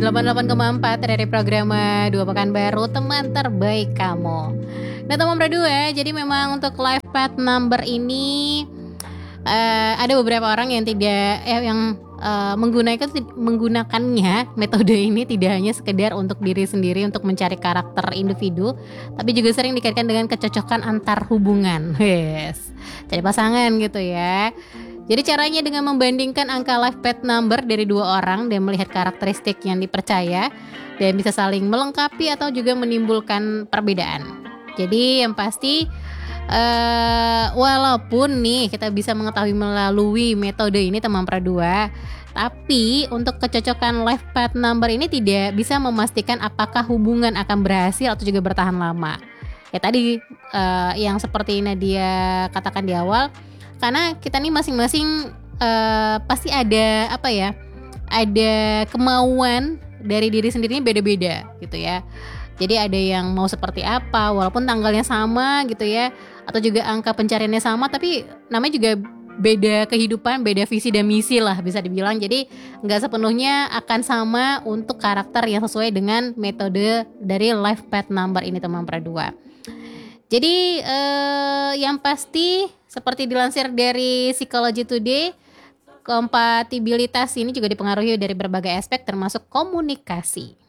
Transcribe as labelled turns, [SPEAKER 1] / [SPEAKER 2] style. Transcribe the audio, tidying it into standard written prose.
[SPEAKER 1] 88,4 dari program Dua Pekan Baru, teman terbaik kamu. Nah teman berdua, jadi memang untuk live pad number ini ada beberapa orang yang menggunakannya metode ini tidak hanya sekedar untuk diri sendiri untuk mencari karakter individu, tapi juga sering dikaitkan dengan kecocokan antar hubungan. Cari pasangan gitu ya. Jadi caranya dengan membandingkan angka live pad number dari dua orang dan melihat karakteristik yang dipercaya dan bisa saling melengkapi atau juga menimbulkan perbedaan. Jadi yang pasti walaupun nih kita bisa mengetahui melalui metode ini teman perdua, tapi untuk kecocokan live pad number ini tidak bisa memastikan apakah hubungan akan berhasil atau juga bertahan lama. Ya tadi yang seperti Nadia katakan di awal, karena kita nih masing-masing pasti ada ada kemauan dari diri sendiri beda-beda gitu ya. Jadi ada yang mau seperti apa walaupun tanggalnya sama gitu ya, atau juga angka pencariannya sama, tapi namanya juga beda kehidupan, beda visi dan misi lah bisa dibilang. Jadi nggak sepenuhnya akan sama untuk karakter yang sesuai dengan metode dari live pad number ini teman berdua. Jadi yang pasti seperti dilansir dari Psychology Today, kompatibilitas ini juga dipengaruhi dari berbagai aspek termasuk komunikasi.